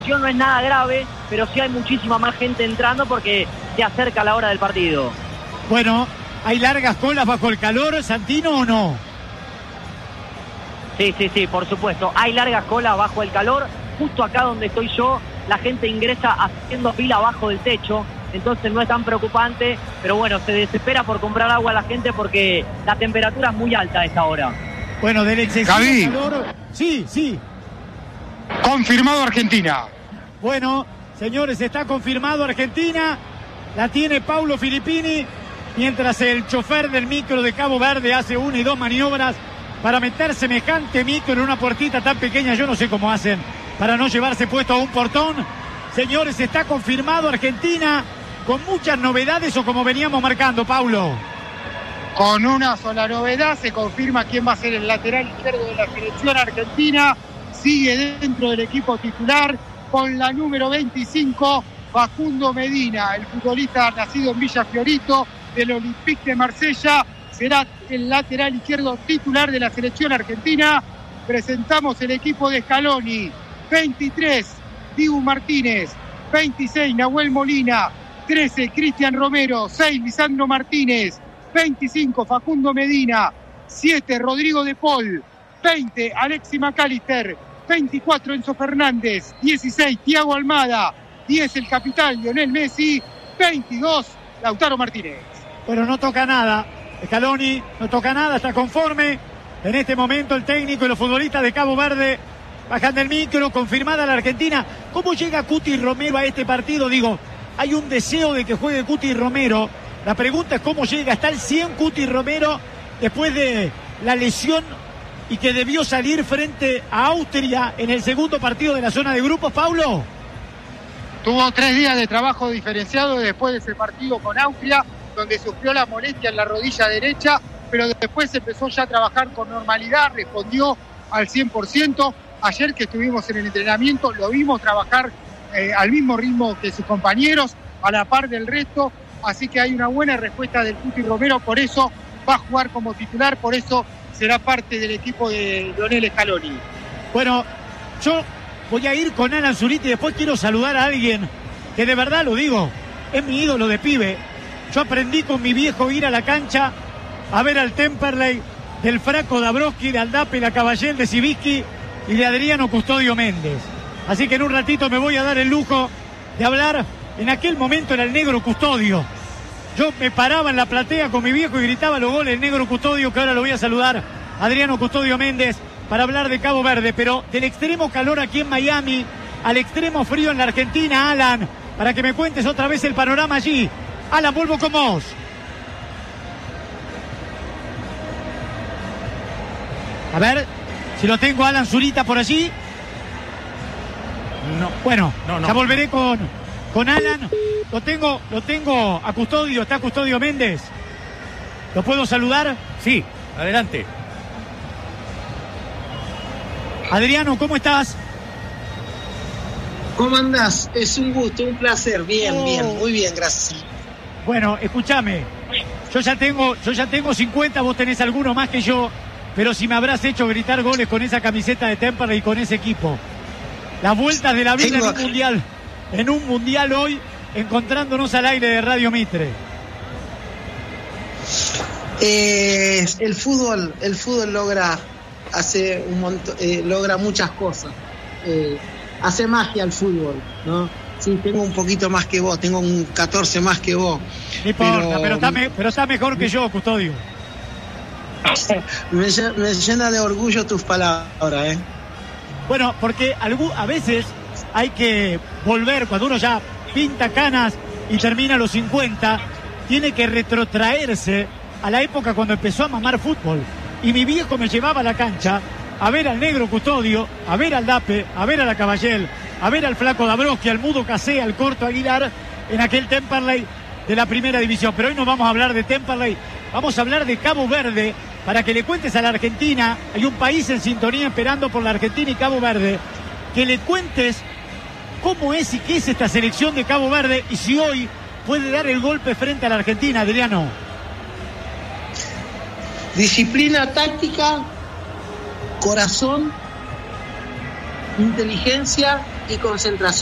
no es nada grave, pero sí hay muchísima más gente entrando porque se acerca la hora del partido. Bueno, ¿hay largas colas bajo el calor, Santino, o no? Sí, por supuesto. Hay largas colas bajo el calor. Justo acá donde estoy yo, la gente ingresa haciendo fila abajo del techo. Entonces no es tan preocupante. Pero bueno, se desespera por comprar agua a la gente porque la temperatura es muy alta a esta hora. Bueno, del excesivo calor... Sí. Confirmado Argentina. Bueno, señores, está confirmado Argentina. La tiene Paulo Filippini. Mientras el chofer del micro de Cabo Verde hace 1 y 2 maniobras para meter semejante micro en una puertita tan pequeña. Yo no sé cómo hacen para no llevarse puesto a un portón. Señores, está confirmado Argentina, con muchas novedades, o como veníamos marcando, Paulo. Con una sola novedad, se confirma quién va a ser el lateral izquierdo de la selección argentina. Sigue dentro del equipo titular con la número 25, Facundo Medina, el futbolista nacido en Villa Fiorito del Olympique de Marsella. Será el lateral izquierdo titular de la selección argentina. Presentamos el equipo de Scaloni. 23, Dibu Martínez. 26, Nahuel Molina. 13, Cristian Romero. 6, Lisandro Martínez. 25, Facundo Medina. 7, Rodrigo de Paul. 20, Alexis McAllister. 24, Enzo Fernández. 16, Thiago Almada. 10, el capitán Lionel Messi. 22, Lautaro Martínez. Bueno, no toca nada. Scaloni no toca nada, está conforme. En este momento el técnico y los futbolistas de Cabo Verde bajan del micro, confirmada la Argentina. ¿Cómo llega Cuti Romero a este partido? Digo, hay un deseo de que juegue Cuti Romero. La pregunta es cómo llega. ¿Está al 100 Cuti Romero después de la lesión y que debió salir frente a Austria en el segundo partido de la zona de grupos, Paulo? Tuvo 3 días de trabajo diferenciado después de ese partido con Austria, donde sufrió la molestia en la rodilla derecha, pero después empezó ya a trabajar con normalidad, respondió al 100%. Ayer que estuvimos en el entrenamiento lo vimos trabajar al mismo ritmo que sus compañeros, a la par del resto, así que hay una buena respuesta del Cuti Romero, por eso va a jugar como titular, por eso será parte del equipo de Lionel Scaloni. Bueno, yo voy a ir con Alan Zurita y después quiero saludar a alguien que de verdad lo digo, es mi ídolo de pibe. Yo aprendí con mi viejo ir a la cancha a ver al Temperley del Fraco Dabrowski, de Aldape, la Caballel, de Sibisky y de Adriano Custodio Méndez. Así que en un ratito me voy a dar el lujo de hablar. En aquel momento era el Negro Custodio. Yo me paraba en la platea con mi viejo y gritaba los goles del Negro Custodio, que ahora lo voy a saludar, Adriano Custodio Méndez, para hablar de Cabo Verde. Pero del extremo calor aquí en Miami al extremo frío en la Argentina, Alan, para que me cuentes otra vez el panorama allí. Alan, vuelvo con vos. A ver si lo tengo a Alan Zurita por allí. No, bueno, no. Ya volveré con Alan. Lo tengo a Custodio. ¿Está Custodio Méndez? ¿Lo puedo saludar? Sí, adelante. Adriano, ¿cómo estás? ¿Cómo andás? Es un gusto, un placer. Bien, muy bien, gracias. Bueno, escúchame. Yo ya tengo 50, vos tenés alguno más que yo, pero si me habrás hecho gritar goles con esa camiseta de Temperley y con ese equipo. Las vueltas de la vida en un mundial hoy, encontrándonos al aire de Radio Mitre. El fútbol logra logra muchas cosas. Hace magia el fútbol, ¿no? Sí, tengo un poquito más que vos, tengo un 14 más que vos. No importa, pero está mejor que yo, Custodio. Me llena de orgullo tus palabras, ¿eh? Bueno, porque a veces hay que volver, cuando uno ya pinta canas y termina a los 50, tiene que retrotraerse a la época cuando empezó a mamar fútbol. Y mi viejo me llevaba a la cancha a ver al Negro Custodio, a ver al Dape, a ver a la Caballel, a ver al Flaco Dabrowski, al Mudo Casé, al Corto Aguilar, en aquel Temperley de la primera división. Pero hoy no vamos a hablar de Temperley, vamos a hablar de Cabo Verde, para que le cuentes a la Argentina, hay un país en sintonía esperando por la Argentina y Cabo Verde, que le cuentes cómo es y qué es esta selección de Cabo Verde y si hoy puede dar el golpe frente a la Argentina, Adriano. Disciplina táctica, corazón, inteligencia y concentración.